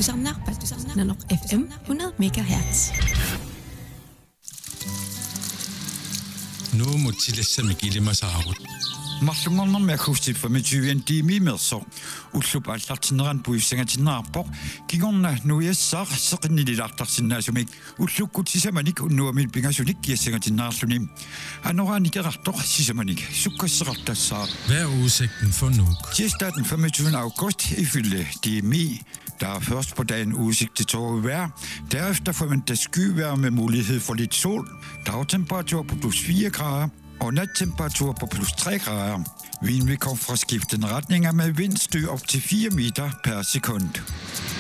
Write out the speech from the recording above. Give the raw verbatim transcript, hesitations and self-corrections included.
Paltusarnaarpat Nanoq F M hundrede megahertz. Nu må tillæsse mig gilde mig saarut. Marlungarner med akustik for med tyve timer med så. Uslub allartineran puissangatinarpor. Kigorna nu jeg sar saqni lilartarsinnaasumik. Usluk kutsisamanik unnuamil pingasunik kiassangatinnaarlunim. Anorani kerartor sisamanik. Sukkasserartassar. Hvad er udsigten for nu? Tirsdag den femogtyvende august ifølge D M I. Der er først på dagen udsigt til tåget vejr. Derefter forventes skyvejr med mulighed for lidt sol. Dagtemperatur på plus fire grader. Og nattemperatur på plus tre grader. Vinden vil komme fra skiftende retninger med vindstø op til fire meter per sekund.